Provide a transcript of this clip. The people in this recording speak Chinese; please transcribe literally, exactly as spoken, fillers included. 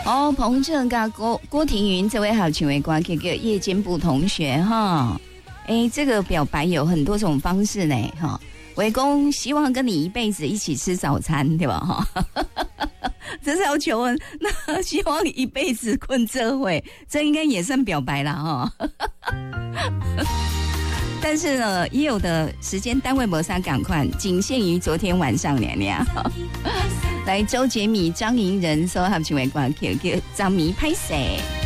哦，彭正跟郭郭庭云这位好情为歌叫夜间部同学哈。哎，这个表白有很多种方式呢哈。围公希望跟你一辈子一起吃早餐，对吧？哈，这是要求婚，那希望一辈子困这会，这应该也算表白啦哈。但是呢，也有的时间单位没啥赶快，仅限于昨天晚上娘娘。来，周杰米、张莹人说他们成为歌叫叫张迷拍摄。